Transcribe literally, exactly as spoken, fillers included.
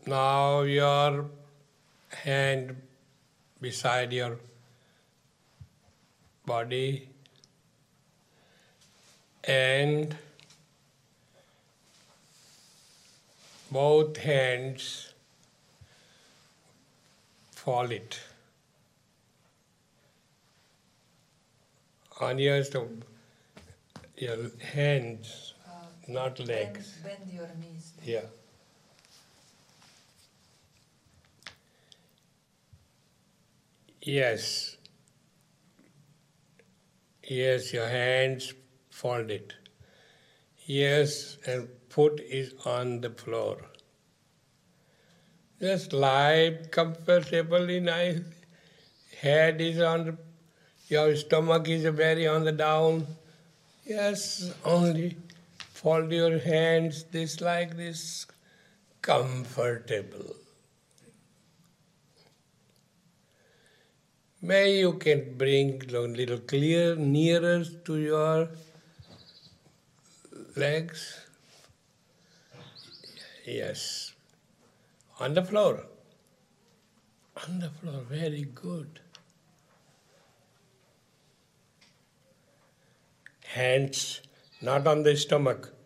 Now your hand beside your body and both hands fold it on your, sto- your hands, Uh, not bend, legs. bend your knees. Yeah. Yes. Yes, your hands folded. Yes, and foot is on the floor. Just lie comfortably, nice. Head is on the, your stomach is very on the down. Yes, only fold your hands this like this, comfortable. May you can bring a little clear nearer to your legs. Yes. On the floor. On the floor, very good. Hands not on the stomach.